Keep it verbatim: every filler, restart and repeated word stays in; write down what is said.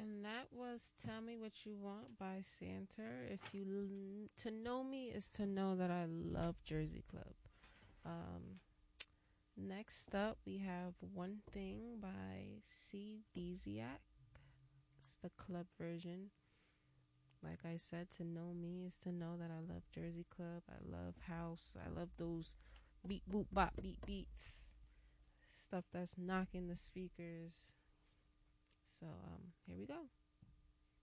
And that was Tell Me What You Want by Santer. If you to know me is to know that I love Jersey Club. Um, next up we have One Thing by C. Desiac. It's the club version. Like I said, to know me is to know that I love Jersey Club. I love house. I love those beat boop bop beat beats. Stuff that's knocking the speakers. So um here we go.